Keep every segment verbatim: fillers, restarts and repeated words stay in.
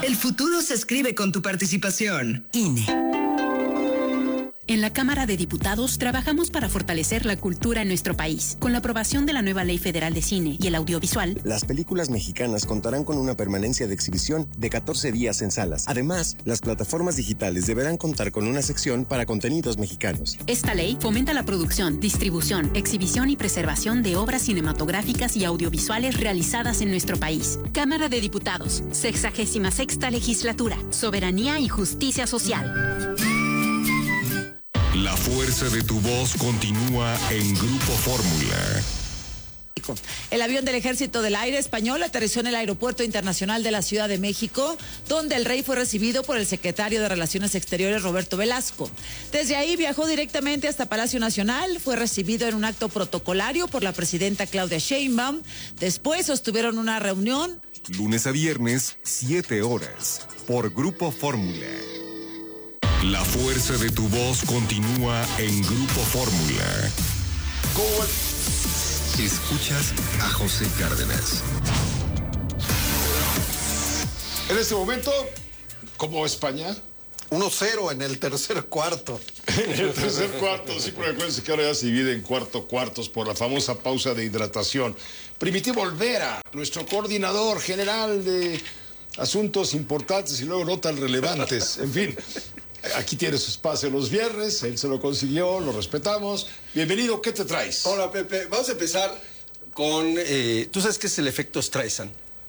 El futuro se escribe con tu participación. I N E. En la Cámara de Diputados trabajamos para fortalecer la cultura en nuestro país. Con la aprobación de la nueva Ley Federal de Cine y el Audiovisual, las películas mexicanas contarán con una permanencia de exhibición de catorce días en salas. Además, las plataformas digitales deberán contar con una sección para contenidos mexicanos. Esta ley fomenta la producción, distribución, exhibición y preservación de obras cinematográficas y audiovisuales realizadas en nuestro país. Cámara de Diputados, sexagésima sexta legislatura, soberanía y justicia social. La fuerza de tu voz continúa en Grupo Fórmula. El avión del Ejército del Aire Español aterrizó en el Aeropuerto Internacional de la Ciudad de México, donde el rey fue recibido por el secretario de Relaciones Exteriores, Roberto Velasco. Desde ahí viajó directamente hasta Palacio Nacional, fue recibido en un acto protocolario por la presidenta Claudia Sheinbaum. Después sostuvieron una reunión. Lunes a viernes, siete horas, por Grupo Fórmula. La fuerza de tu voz continúa en Grupo Fórmula. Escuchas a José Cárdenas. En este momento, ¿cómo España? uno cero en el tercer cuarto. En el tercer cuarto, sí, pero acuérdense que ahora ya se divide en cuarto cuartos por la famosa pausa de hidratación. Primitivo Olvera, nuestro coordinador general de asuntos importantes y luego no tan relevantes. En fin, aquí tiene su espacio los viernes, él se lo consiguió, lo respetamos. Bienvenido, ¿qué te traes? Hola, Pepe. Vamos a empezar con... Eh, ¿Tú sabes qué es el efecto Streisand?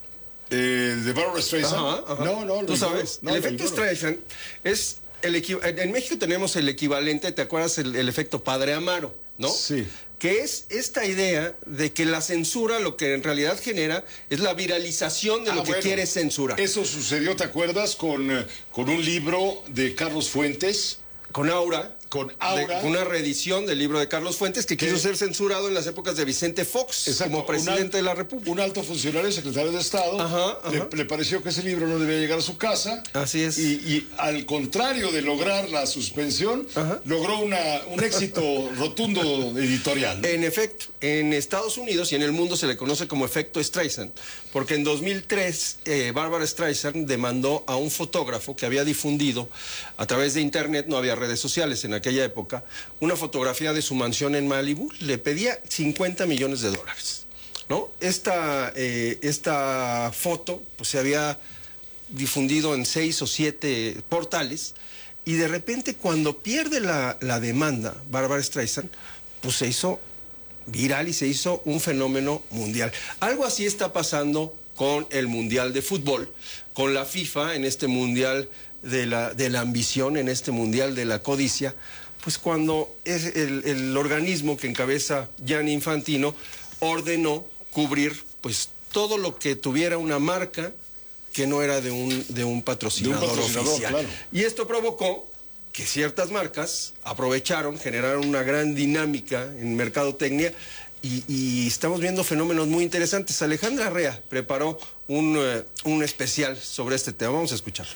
Eh, ¿De Barbra Streisand? Ajá, ajá. No, no. ¿Tú sabes? No, el no, efecto no. Streisand es... El equi... En México tenemos el equivalente, ¿te acuerdas? El, el efecto Padre Amaro, ¿no? Sí. Que es esta idea de que la censura lo que en realidad genera es la viralización de Ah, lo que bueno, quiere censurar. Eso sucedió, ¿te acuerdas? Con, eh, con un libro de Carlos Fuentes. Con Aura. Con Aura. De una reedición del libro de Carlos Fuentes que ¿Qué? quiso ser censurado en las épocas de Vicente Fox. Exacto, como presidente un, de la República. Un alto funcionario, secretario de Estado, Ajá, le, ajá. le pareció que ese libro no debía llegar a su casa. Así es. Y, y al contrario de lograr la suspensión, Ajá. logró una, un éxito rotundo editorial, ¿no? En efecto, en Estados Unidos y en el mundo se le conoce como efecto Streisand, porque en dos mil tres eh, Barbra Streisand demandó a un fotógrafo que había difundido a través de internet, no había redes sociales en aquella época, una fotografía de su mansión en Malibu. Le pedía cincuenta millones de dólares, ¿no? Esta, eh, esta foto pues, se había difundido en seis o siete portales y de repente cuando pierde la, la demanda Barbra Streisand, pues se hizo viral y se hizo un fenómeno mundial. Algo así está pasando con el Mundial de Fútbol, con la FIFA en este Mundial de la, de la ambición, en este Mundial de la codicia, pues cuando es el, el organismo que encabeza Gianni Infantino ordenó cubrir pues todo lo que tuviera una marca que no era de un, de un patrocinador, De un patrocinador, oficial. claro. Y esto provocó que ciertas marcas aprovecharon, generaron una gran dinámica en mercadotecnia y, y estamos viendo fenómenos muy interesantes. Alejandra Rea preparó un, uh, un especial sobre este tema. Vamos a escucharlo.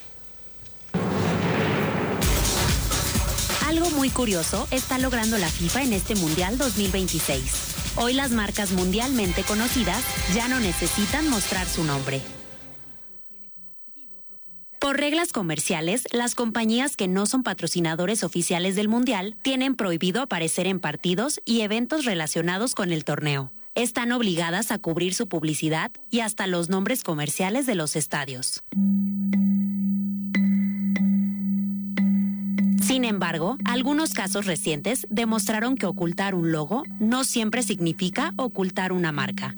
Algo muy curioso está logrando la FIFA en este Mundial dos mil veintiséis. Hoy las marcas mundialmente conocidas ya no necesitan mostrar su nombre. Por reglas comerciales, las compañías que no son patrocinadores oficiales del Mundial tienen prohibido aparecer en partidos y eventos relacionados con el torneo. Están obligadas a cubrir su publicidad y hasta los nombres comerciales de los estadios. Sin embargo, algunos casos recientes demostraron que ocultar un logo no siempre significa ocultar una marca.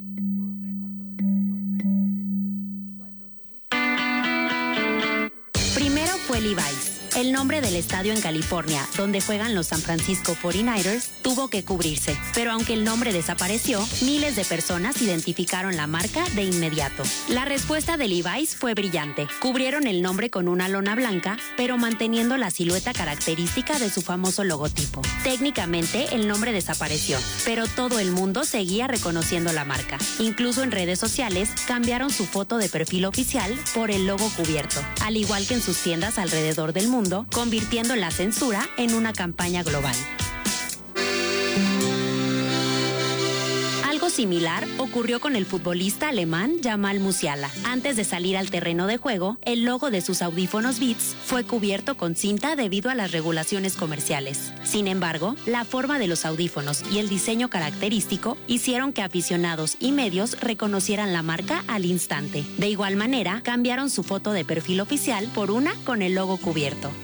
Primero fue Levi's. El nombre del estadio en California, donde juegan los San Francisco cuarenta y nueve ers, tuvo que cubrirse. Pero aunque el nombre desapareció, miles de personas identificaron la marca de inmediato. La respuesta de Levi's fue brillante. Cubrieron el nombre con una lona blanca, pero manteniendo la silueta característica de su famoso logotipo. Técnicamente, el nombre desapareció, pero todo el mundo seguía reconociendo la marca. Incluso en redes sociales, cambiaron su foto de perfil oficial por el logo cubierto, al igual que en sus tiendas alrededor del mundo, convirtiendo la censura en una campaña global. Algo similar ocurrió con el futbolista alemán Jamal Musiala. Antes de salir al terreno de juego, el logo de sus audífonos Beats fue cubierto con cinta debido a las regulaciones comerciales. Sin embargo, la forma de los audífonos y el diseño característico hicieron que aficionados y medios reconocieran la marca al instante. De igual manera, cambiaron su foto de perfil oficial por una con el logo cubierto.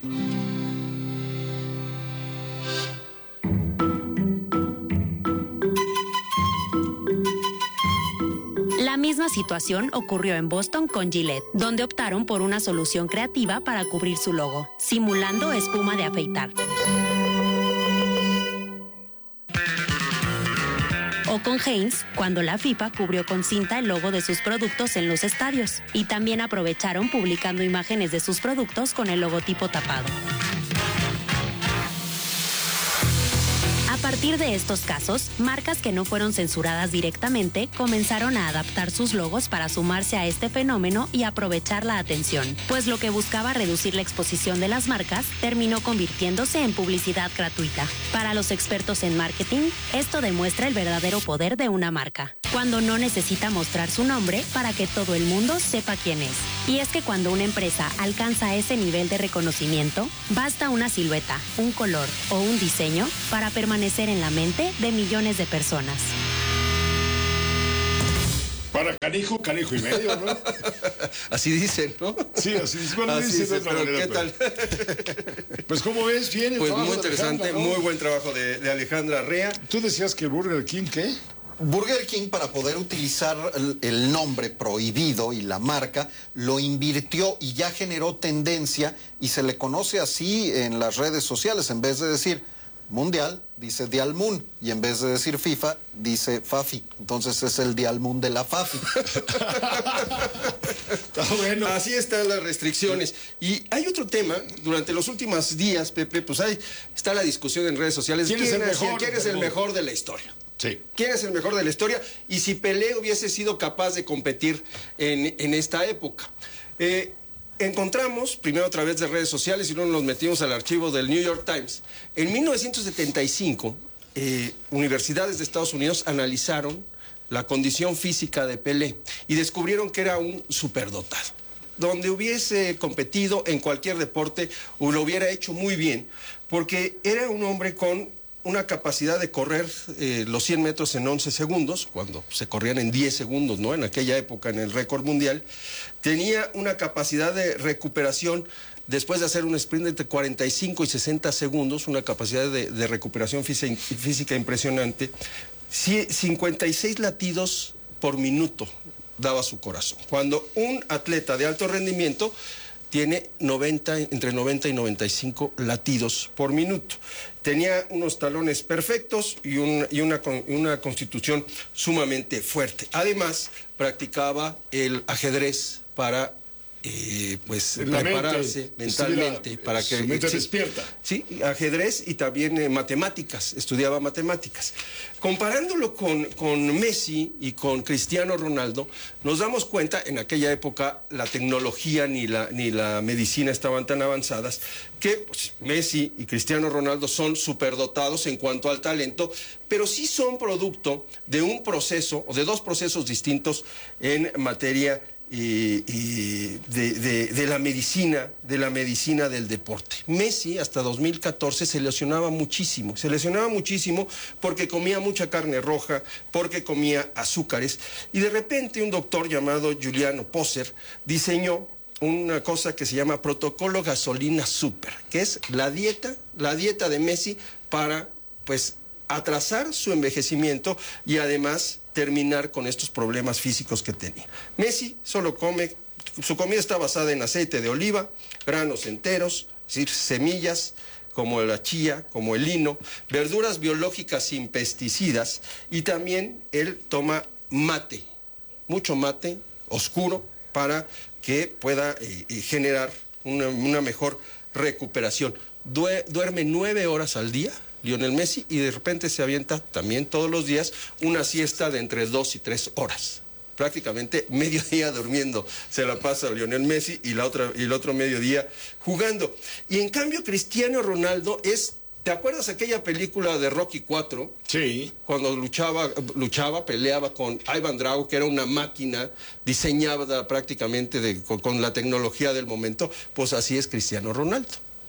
La misma situación ocurrió en Boston con Gillette, donde optaron por una solución creativa para cubrir su logo, simulando espuma de afeitar. O con Heinz, cuando la FIFA cubrió con cinta el logo de sus productos en los estadios, y también aprovecharon publicando imágenes de sus productos con el logotipo tapado. A partir de estos casos, marcas que no fueron censuradas directamente comenzaron a adaptar sus logos para sumarse a este fenómeno y aprovechar la atención, pues lo que buscaba reducir la exposición de las marcas terminó convirtiéndose en publicidad gratuita. Para los expertos en marketing, esto demuestra el verdadero poder de una marca, cuando no necesita mostrar su nombre para que todo el mundo sepa quién es. Y es que cuando una empresa alcanza ese nivel de reconocimiento, basta una silueta, un color o un diseño para permanecer en la mente de millones de personas. Para canijo, canijo y medio, ¿no? Así dicen, ¿no? Sí, así dicen. Bueno, así dicen de dicen, otra pero manera, ¿qué pero... tal? Pues, ¿cómo ves? Bien el Pues trabajo muy de interesante, Alejandra, ¿no? muy buen trabajo de, de Alejandra Arrea. Tú decías que Burger King, ¿qué? Burger King, para poder utilizar el, el nombre prohibido y la marca, lo invirtió y ya generó tendencia y se le conoce así en las redes sociales. En vez de decir Mundial, dice Dialmun, y en vez de decir FIFA, dice Fafi. Entonces es el Dialmun de la Fafi. Está bueno. Así están las restricciones. Y hay otro tema, durante los últimos días, Pepe, pues hay, está la discusión en redes sociales. ¿Quién es el mejor? ¿Quién es el mejor de la historia? Sí. ¿Quién es el mejor de la historia? Y si Pelé hubiese sido capaz de competir en, en esta época. Eh, encontramos, primero a través de redes sociales y luego nos metimos al archivo del New York Times. En mil novecientos setenta y cinco, eh, universidades de Estados Unidos analizaron la condición física de Pelé y descubrieron que era un superdotado. Donde hubiese competido en cualquier deporte, o lo hubiera hecho muy bien, porque era un hombre con una capacidad de correr eh, los cien metros en once segundos, cuando se corrían en diez segundos, ¿no? En aquella época, en el récord mundial. Tenía una capacidad de recuperación, después de hacer un sprint entre cuarenta y cinco y sesenta segundos, una capacidad de, de recuperación física, física impresionante. cincuenta y seis latidos por minuto daba su corazón. Cuando un atleta de alto rendimiento tiene noventa, entre noventa y noventa y cinco latidos por minuto. Tenía unos talones perfectos y, un, y una, una constitución sumamente fuerte. Además, practicaba el ajedrez para eh, pues, en prepararse mente, mentalmente. Para que, su mente sí, despierta. Sí, ajedrez y también eh, matemáticas, estudiaba matemáticas. Comparándolo con, con Messi y con Cristiano Ronaldo, nos damos cuenta, en aquella época la tecnología ni la, ni la medicina estaban tan avanzadas, que pues, Messi y Cristiano Ronaldo son superdotados en cuanto al talento, pero sí son producto de un proceso, o de dos procesos distintos en materia Y, y de, de, de la medicina, de la medicina del deporte. Messi hasta dos mil catorce se lesionaba muchísimo, se lesionaba muchísimo porque comía mucha carne roja, porque comía azúcares, y de repente un doctor llamado Giuliano Poser diseñó una cosa que se llama Protocolo Gasolina Super, que es la dieta, la dieta de Messi para, pues, atrasar su envejecimiento y además terminar con estos problemas físicos que tenía. Messi solo come, su comida está basada en aceite de oliva, granos enteros, es decir, semillas como la chía, como el lino, verduras biológicas sin pesticidas, y también él toma mate, mucho mate oscuro, para que pueda eh, generar una, una mejor recuperación. Due, duerme nueve horas al día Lionel Messi, y de repente se avienta también todos los días una siesta de entre dos y tres horas. Prácticamente medio día durmiendo se la pasa Lionel Messi y, la otra, y el otro mediodía jugando. Y en cambio Cristiano Ronaldo es ¿Te acuerdas aquella película de Rocky cuatro? Sí. Cuando luchaba, luchaba, peleaba con Ivan Drago, que era una máquina diseñada prácticamente de, con, con la tecnología del momento. Pues así es Cristiano Ronaldo.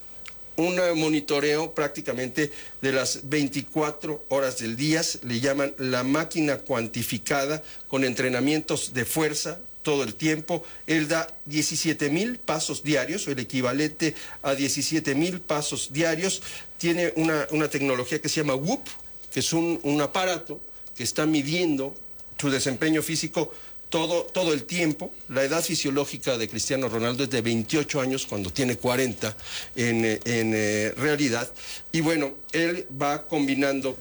Un monitoreo prácticamente de las veinticuatro horas del día, le llaman la máquina cuantificada, con entrenamientos de fuerza todo el tiempo. Él da diecisiete mil pasos diarios, o el equivalente a diecisiete mil pasos diarios. Tiene una, una tecnología que se llama Whoop, que es un, un aparato que está midiendo su desempeño físico todo, todo el tiempo. La edad fisiológica de Cristiano Ronaldo es de veintiocho años, cuando tiene cuarenta en, en eh, realidad. Y bueno, él va combinando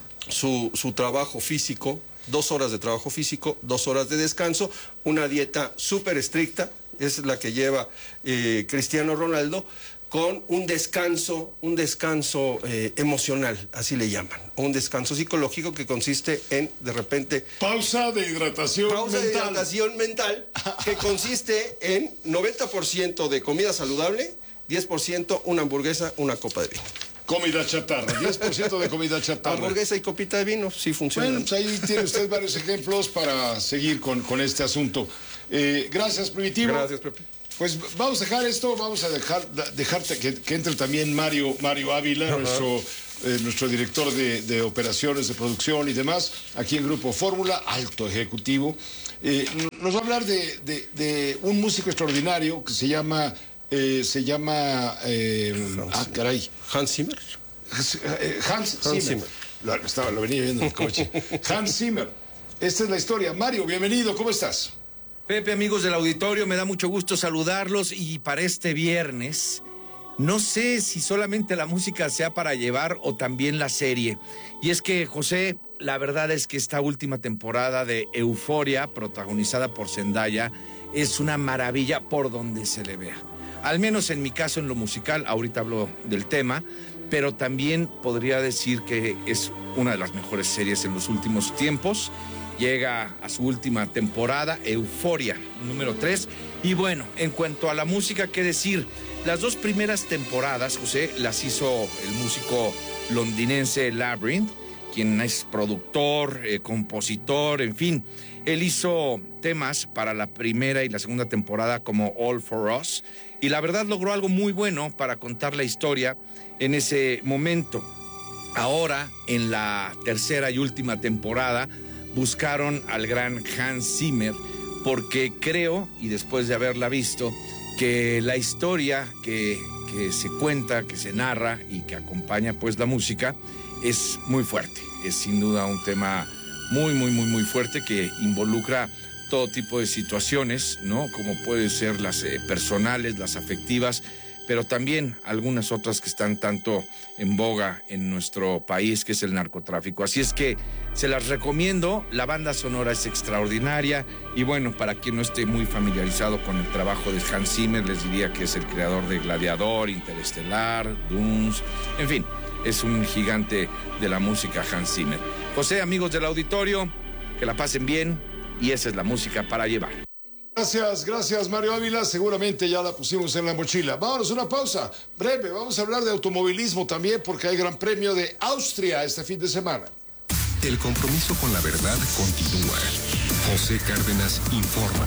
su, su trabajo físico, dos horas de trabajo físico, dos horas de descanso, una dieta súper estricta, es la que lleva eh, Cristiano Ronaldo, con un descanso, un descanso eh, emocional, así le llaman, un descanso psicológico que consiste en, de repente... Pausa de hidratación pausa mental. de hidratación mental, que consiste en noventa por ciento de comida saludable, diez por ciento una hamburguesa, una copa de vino. Comida chatarra, diez por ciento de comida chatarra. Hamburguesa y copita de vino, sí funciona. Bueno, pues ahí tiene usted varios ejemplos para seguir con, con este asunto. Eh, gracias, Primitivo. Gracias, Pepe. Pues vamos a dejar esto, vamos a dejar dejarte que, que entre también Mario, Mario Ávila, nuestro, eh, nuestro director de, de operaciones, de producción y demás, aquí en Grupo Fórmula, alto ejecutivo. Eh, nos va a hablar de, de, de un músico extraordinario que se llama, eh, se llama, eh, ah, caray. Hans Zimmer. Hans, eh, Hans, Hans Zimmer. Zimmer. Lo, estaba, lo venía viendo en el coche. Hans Zimmer. Esta es la historia. Mario, bienvenido, ¿cómo estás? Pepe, amigos del auditorio, me da mucho gusto saludarlos, y para este viernes, no sé si solamente la música sea para llevar o también la serie. Y es que, José, la verdad es que esta última temporada de Euforia, protagonizada por Zendaya, es una maravilla por donde se le vea. Al menos en mi caso, en lo musical, ahorita hablo del tema, pero también podría decir que es una de las mejores series en los últimos tiempos. Llega a su última temporada, Euforia, número tres. Y bueno, en cuanto a la música, ¿qué decir? Las dos primeras temporadas, José, las hizo el músico londinense Labrinth, quien es productor, eh, compositor, en fin. Él hizo temas para la primera y la segunda temporada como All for Us, y la verdad logró algo muy bueno para contar la historia en ese momento. Ahora, en la tercera y última temporada, buscaron al gran Hans Zimmer, porque creo, y después de haberla visto, que la historia que, que se cuenta, que se narra y que acompaña pues la música es muy fuerte. Es sin duda un tema muy, muy, muy, muy fuerte, que involucra todo tipo de situaciones, ¿no? Como pueden ser las eh, personales, las afectivas, pero también algunas otras que están tanto en boga en nuestro país, que es el narcotráfico. Así es que se las recomiendo, la banda sonora es extraordinaria, y bueno, para quien no esté muy familiarizado con el trabajo de Hans Zimmer, les diría que es el creador de Gladiador, Interestelar, Dunes, en fin, es un gigante de la música Hans Zimmer. José, amigos del auditorio, que la pasen bien, y esa es la música para llevar. Gracias, gracias Mario Ávila, seguramente ya la pusimos en la mochila. Vámonos, una pausa breve, vamos a hablar de automovilismo también, porque hay Gran Premio de Austria este fin de semana. El compromiso con la verdad continúa. José Cárdenas informa.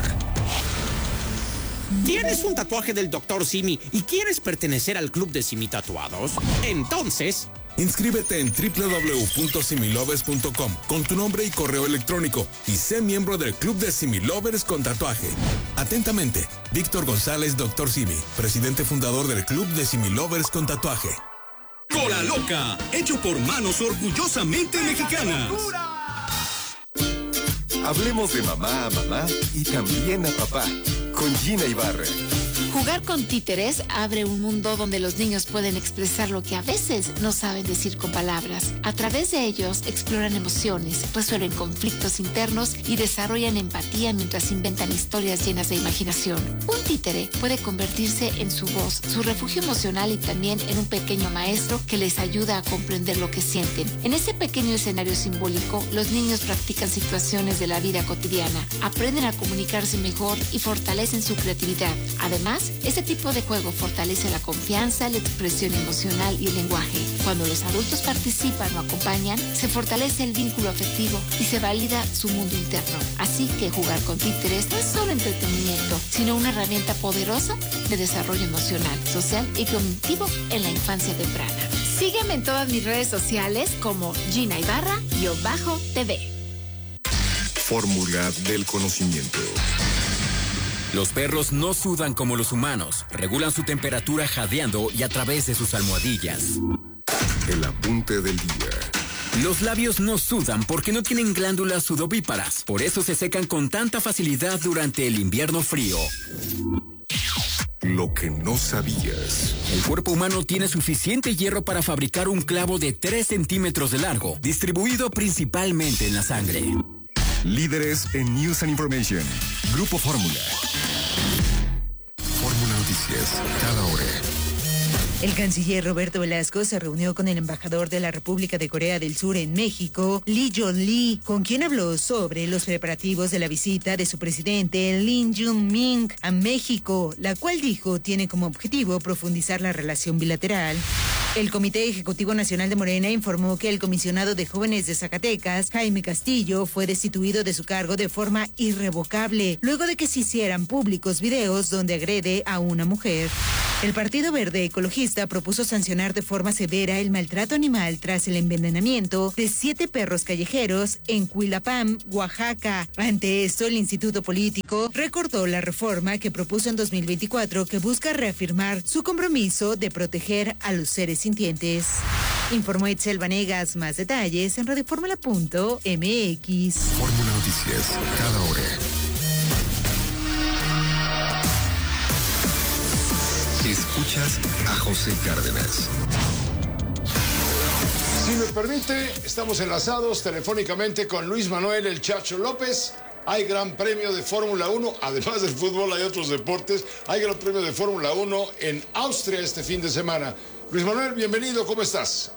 ¿Tienes un tatuaje del doctor Simi y quieres pertenecer al club de Simi Tatuados? Entonces... inscríbete en doble u doble u doble u punto similovers punto com con tu nombre y correo electrónico y sé miembro del Club de Similovers con tatuaje. Atentamente, Víctor González, doctor Simi, presidente fundador del Club de Similovers con tatuaje. Cola Loca, hecho por manos orgullosamente mexicanas. Hablemos de mamá a mamá y también a papá, con Gina Ibarra. Jugar con títeres abre un mundo donde los niños pueden expresar lo que a veces no saben decir con palabras. A través de ellos exploran emociones, resuelven conflictos internos y desarrollan empatía mientras inventan historias llenas de imaginación. Un títere puede convertirse en su voz, su refugio emocional, y también en un pequeño maestro que les ayuda a comprender lo que sienten. En ese pequeño escenario simbólico, los niños practican situaciones de la vida cotidiana, aprenden a comunicarse mejor y fortalecen su creatividad. Además, palabras. Este tipo de juego fortalece la confianza, la expresión emocional y el lenguaje. Cuando los adultos participan o acompañan, se fortalece el vínculo afectivo y se valida su mundo interno. Así que jugar con títeres no es solo entretenimiento, sino una herramienta poderosa de desarrollo emocional, social y cognitivo en la infancia temprana. Sígueme en todas mis redes sociales como Gina Ibarra-T V. Fórmula del conocimiento. Los perros no sudan como los humanos. Regulan su temperatura jadeando y a través de sus almohadillas. El apunte del día. Los labios no sudan porque no tienen glándulas sudovíparas. Por eso se secan con tanta facilidad durante el invierno frío. Lo que no sabías. El cuerpo humano tiene suficiente hierro para fabricar un clavo de tres centímetros de largo, distribuido principalmente en la sangre. Líderes en News and Information. Grupo Fórmula. Fórmula Noticias. Cada hora. El canciller Roberto Velasco se reunió con el embajador de la República de Corea del Sur en México, Lee Jong-lee, con quien habló sobre los preparativos de la visita de su presidente Lee Jae-myung a México, la cual dijo tiene como objetivo profundizar la relación bilateral. El Comité Ejecutivo Nacional de Morena informó que el comisionado de jóvenes de Zacatecas, Jaime Castillo, fue destituido de su cargo de forma irrevocable, luego de que se hicieran públicos videos donde agrede a una mujer. El Partido Verde Ecologista propuso sancionar de forma severa el maltrato animal tras el envenenamiento de siete perros callejeros en Cuilapam, Oaxaca. Ante esto, el Instituto Político recordó la reforma que propuso en dos mil veinticuatro que busca reafirmar su compromiso de proteger a los seres sintientes. Informó Itzel Vanegas. Más detalles en radioformula punto m x. Fórmula Noticias. Cada hora. Escuchas a José Cárdenas. Si me permite, estamos enlazados telefónicamente con Luis Manuel El Chacho López. Hay gran premio de Fórmula uno, además del fútbol hay otros deportes. Hay gran premio de Fórmula uno en Austria este fin de semana. Luis Manuel, bienvenido, ¿cómo estás?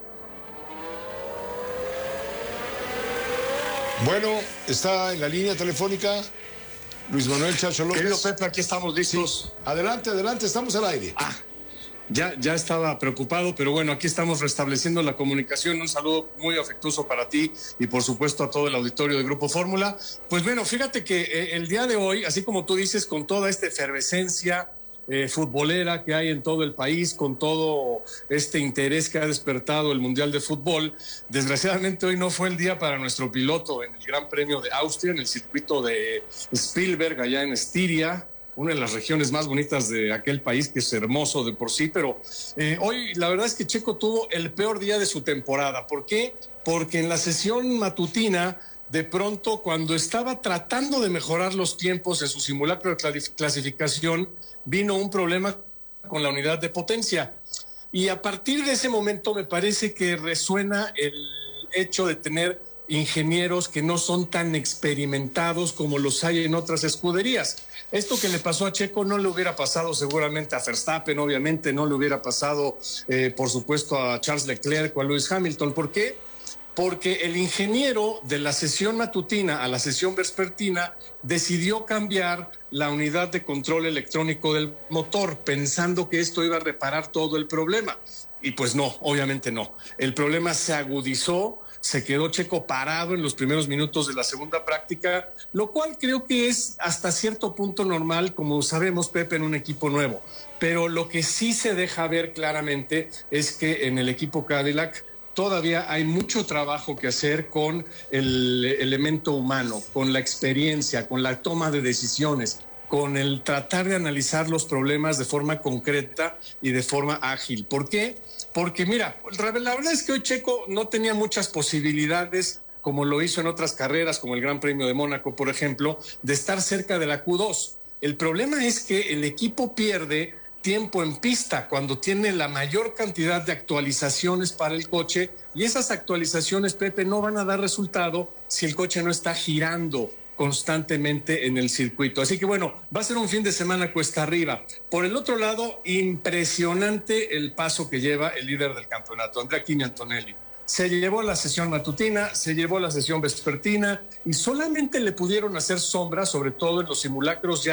Bueno, está en la línea telefónica Luis Manuel Chacho López. Querido Pepe, aquí estamos listos. Sí. Adelante, adelante, estamos al aire. Ah, ya, ya estaba preocupado, pero bueno, aquí estamos restableciendo la comunicación. Un saludo muy afectuoso para ti y por supuesto a todo el auditorio de Grupo Fórmula. Pues bueno, fíjate que eh, el día de hoy, así como tú dices, con toda esta efervescencia eh, futbolera que hay en todo el país, con todo este interés que ha despertado el Mundial de Fútbol, desgraciadamente hoy no fue el día para nuestro piloto en el Gran Premio de Austria, en el circuito de Spielberg, allá en Estiria, una de las regiones más bonitas de aquel país, que es hermoso de por sí, pero eh, hoy la verdad es que Checo tuvo el peor día de su temporada. ¿Por qué? Porque en la sesión matutina, de pronto, cuando estaba tratando de mejorar los tiempos en su simulacro de clasificación, vino un problema con la unidad de potencia. Y a partir de ese momento me parece que resuena el hecho de tener ingenieros que no son tan experimentados como los hay en otras escuderías. Esto que le pasó a Checo no le hubiera pasado seguramente a Verstappen, obviamente no le hubiera pasado, eh, por supuesto, a Charles Leclerc o a Lewis Hamilton. ¿Por qué? Porque el ingeniero de la sesión matutina a la sesión vespertina decidió cambiar la unidad de control electrónico del motor, pensando que esto iba a reparar todo el problema. Y pues no, obviamente no. El problema se agudizó, se quedó Checo parado en los primeros minutos de la segunda práctica, lo cual creo que es hasta cierto punto normal, como sabemos, Pepe, en un equipo nuevo. Pero lo que sí se deja ver claramente es que en el equipo Cadillac todavía hay mucho trabajo que hacer con el elemento humano, con la experiencia, con la toma de decisiones, con el tratar de analizar los problemas de forma concreta y de forma ágil. ¿Por qué? Porque mira, la verdad es que hoy Checo no tenía muchas posibilidades, como lo hizo en otras carreras, como el Gran Premio de Mónaco, por ejemplo, de estar cerca de la Q dos. El problema es que el equipo pierde tiempo en pista cuando tiene la mayor cantidad de actualizaciones para el coche, y esas actualizaciones, Pepe, no van a dar resultado si el coche no está girando constantemente en el circuito. Así que bueno, va a ser un fin de semana cuesta arriba. Por el otro lado, impresionante el paso que lleva el líder del campeonato, Andrea Kimi Antonelli. Se llevó la sesión matutina, se llevó la sesión vespertina y solamente le pudieron hacer sombra, sobre todo en los simulacros ya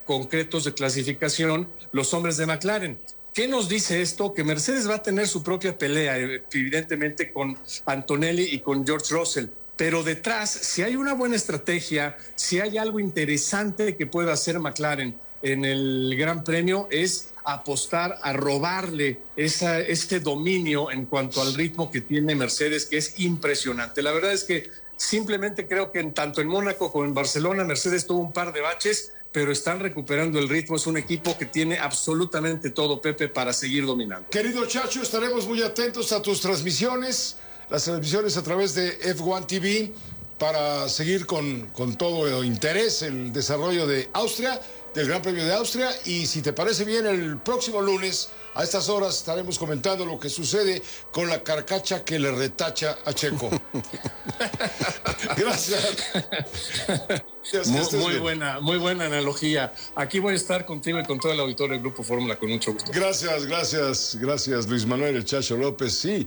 concretos de clasificación los hombres de McLaren. ¿Qué nos dice esto? Que Mercedes va a tener su propia pelea, evidentemente, con Antonelli y con George Russell. Pero detrás, si hay una buena estrategia, si hay algo interesante que pueda hacer McLaren en el Gran Premio, es apostar a robarle esa, este dominio en cuanto al ritmo que tiene Mercedes, que es impresionante. La verdad es que simplemente creo que en, tanto en Mónaco como en Barcelona, Mercedes tuvo un par de baches, pero están recuperando el ritmo. Es un equipo que tiene absolutamente todo, Pepe, para seguir dominando. Querido Chacho, estaremos muy atentos a tus transmisiones, las transmisiones a través de F uno T V, para seguir con, con todo interés el desarrollo de Austria, del Gran Premio de Austria. Y si te parece bien, el próximo lunes a estas horas estaremos comentando lo que sucede con la carcacha que le retacha a Checo. Gracias. Muy, muy buena, muy buena analogía. Aquí voy a estar contigo y con todo el auditorio del Grupo Fórmula con mucho gusto. Gracias, gracias, gracias, Luis Manuel El Chacho López. Sí,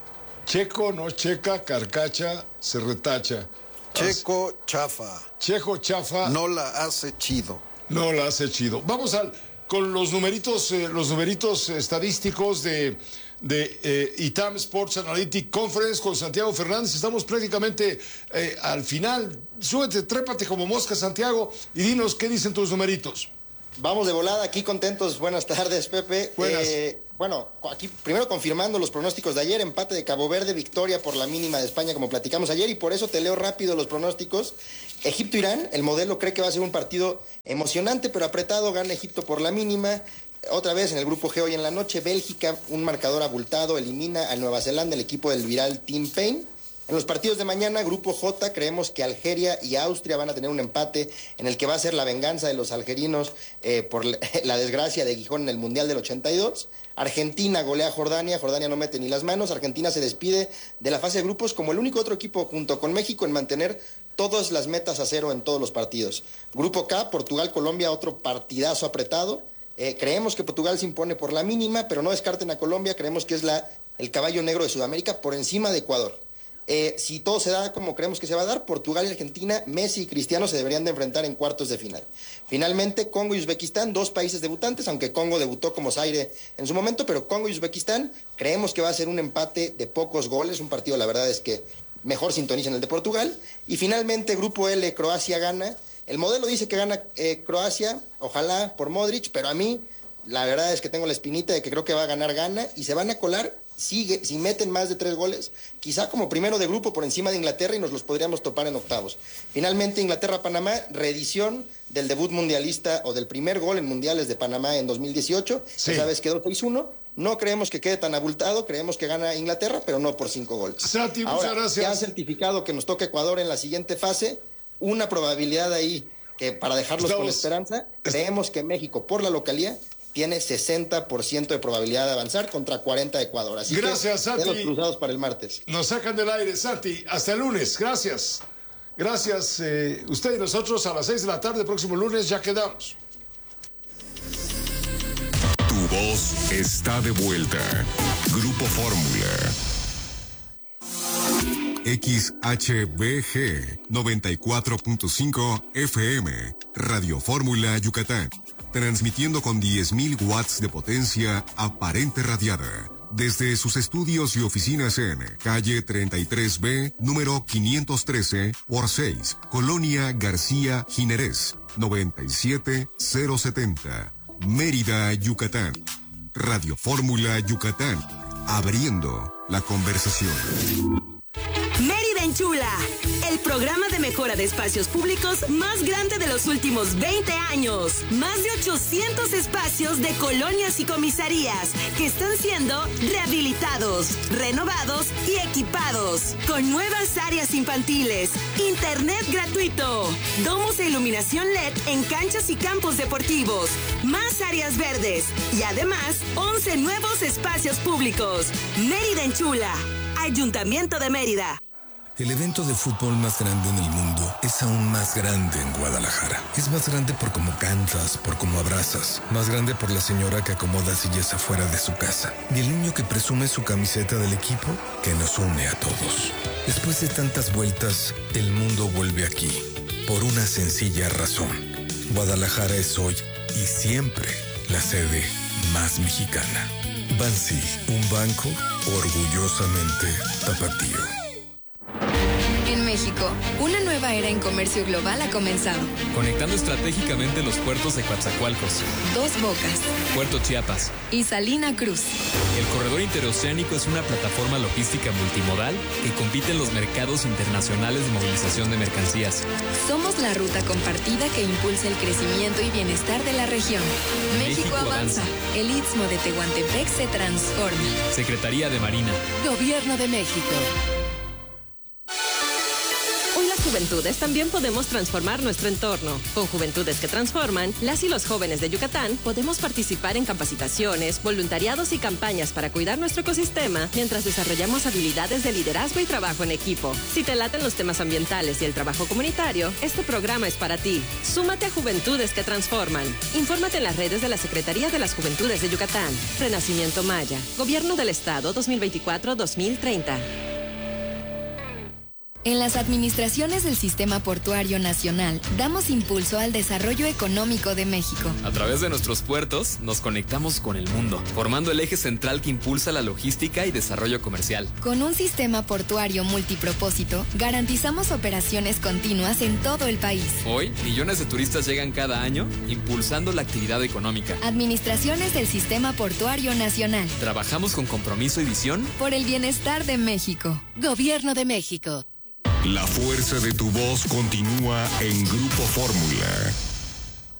Checo no checa, carcacha se retacha. Checo chafa. Checo chafa. No la hace chido. No la hace chido. Vamos al, con los numeritos, eh, los numeritos estadísticos de, de eh, I T A M Sports Analytic Conference con Santiago Fernández. Estamos prácticamente eh, al final. Súbete, trépate como mosca, Santiago, y dinos qué dicen tus numeritos. Vamos de volada, aquí contentos. Buenas tardes, Pepe. Buenas. Eh, bueno, aquí primero confirmando los pronósticos de ayer, empate de Cabo Verde, victoria por la mínima de España, como platicamos ayer, y por eso te leo rápido los pronósticos. Egipto-Irán, el modelo cree que va a ser un partido emocionante, pero apretado, gana Egipto por la mínima. Otra vez en el grupo G hoy en la noche, Bélgica, un marcador abultado, elimina a Nueva Zelanda, el equipo del viral Team Payne. En los partidos de mañana, grupo J, creemos que Algeria y Austria van a tener un empate en el que va a ser la venganza de los algerinos eh, por la desgracia de Gijón en el Mundial del ochenta y dos. Argentina golea a Jordania, Jordania no mete ni las manos, Argentina se despide de la fase de grupos como el único otro equipo junto con México en mantener todas las metas a cero en todos los partidos. Grupo K, Portugal, Colombia, otro partidazo apretado. Eh, creemos que Portugal se impone por la mínima, pero no descarten a Colombia, creemos que es la, el caballo negro de Sudamérica por encima de Ecuador. Eh, si todo se da como creemos que se va a dar, Portugal y Argentina, Messi y Cristiano se deberían de enfrentar en cuartos de final. Finalmente, Congo y Uzbekistán, dos países debutantes, aunque Congo debutó como Zaire en su momento, pero Congo y Uzbekistán, creemos que va a ser un empate de pocos goles, un partido, la verdad es que mejor sintonicen el de Portugal. Y finalmente, Grupo L, Croacia gana. El modelo dice que gana eh, Croacia, ojalá por Modric, pero a mí la verdad es que tengo la espinita de que creo que va a ganar Ghana y se van a colar. Sigue, si meten más de tres goles, quizá como primero de grupo por encima de Inglaterra y nos los podríamos topar en octavos. Finalmente, Inglaterra-Panamá, reedición del debut mundialista o del primer gol en mundiales de Panamá en dos mil dieciocho. Sí. Esa vez quedó seis uno. No creemos que quede tan abultado, creemos que gana Inglaterra, pero no por cinco goles. Santi, muchas Ahora, gracias. Ya han certificado que nos toca Ecuador en la siguiente fase. Una probabilidad ahí que para dejarlos Estamos... con esperanza, creemos que México, por la localía, tiene sesenta por ciento de probabilidad de avanzar contra cuarenta de Ecuador. Así Gracias, que, Santi. De los cruzados para el martes. Nos sacan del aire, Santi. Hasta el lunes. Gracias. Gracias. Eh, usted y nosotros a las seis de la tarde, próximo lunes, ya quedamos. Tu voz está de vuelta. Grupo Fórmula. X H B G noventa y cuatro punto cinco F M. Radio Fórmula Yucatán. Transmitiendo con diez mil watts de potencia aparente radiada. Desde sus estudios y oficinas en calle treinta y tres B, número quinientos trece por seis, Colonia García Jiménez, noventa y siete mil setenta, Mérida, Yucatán. Radio Fórmula Yucatán, abriendo la conversación. Mérida Enchula, el programa de mejora de espacios públicos más grande de los últimos veinte años. Más de ochocientos espacios de colonias y comisarías que están siendo rehabilitados, renovados y equipados. Con nuevas áreas infantiles, internet gratuito, domos e iluminación L E D en canchas y campos deportivos, más áreas verdes y además once nuevos espacios públicos. Mérida Enchula, Ayuntamiento de Mérida. El evento de fútbol más grande en el mundo es aún más grande en Guadalajara. Es más grande por cómo cantas, por cómo abrazas. Más grande por la señora que acomoda sillas afuera de su casa. Y el niño que presume su camiseta del equipo que nos une a todos. Después de tantas vueltas, el mundo vuelve aquí. Por una sencilla razón. Guadalajara es hoy y siempre la sede más mexicana. Bansi, un banco orgullosamente tapatío. En México, una nueva era en comercio global ha comenzado. Conectando estratégicamente los puertos de Coatzacoalcos, Dos Bocas Puerto Chiapas y Salina Cruz. El corredor interoceánico es una plataforma logística multimodal que compite en los mercados internacionales de movilización de mercancías. Somos la ruta compartida que impulsa el crecimiento y bienestar de la región. México, México avanza. avanza. El Istmo de Tehuantepec se transforma. Secretaría de Marina. Gobierno de México. Hoy las juventudes también podemos transformar nuestro entorno. Con Juventudes que Transforman, las y los jóvenes de Yucatán podemos participar en capacitaciones, voluntariados y campañas para cuidar nuestro ecosistema mientras desarrollamos habilidades de liderazgo y trabajo en equipo. Si te laten los temas ambientales y el trabajo comunitario, este programa es para ti. Súmate a Juventudes que Transforman. Infórmate en las redes de la Secretaría de las Juventudes de Yucatán. Renacimiento Maya. Gobierno del Estado dos mil veinticuatro a dos mil treinta. En las administraciones del Sistema Portuario Nacional, damos impulso al desarrollo económico de México. A través de nuestros puertos, nos conectamos con el mundo, formando el eje central que impulsa la logística y desarrollo comercial. Con un sistema portuario multipropósito, garantizamos operaciones continuas en todo el país. Hoy, millones de turistas llegan cada año, impulsando la actividad económica. Administraciones del Sistema Portuario Nacional. Trabajamos con compromiso y visión por el bienestar de México. Gobierno de México. La fuerza de tu voz continúa en Grupo Fórmula.